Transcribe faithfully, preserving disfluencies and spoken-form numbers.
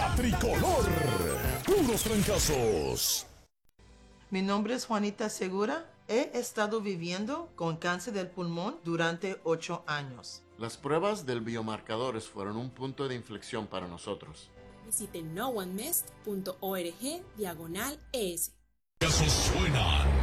La Tricolor. Puros trancazos. Mi nombre es Juanita Segura. He estado viviendo con cáncer del pulmón durante ocho años. Las pruebas del biomarcadores fueron un punto de inflexión para nosotros. Visite no one missed punto org diagonal es. Casos suenan.